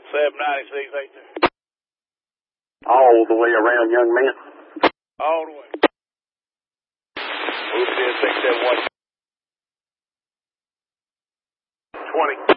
796, right there. All the way around, young man. All the way. Move to 671. 20.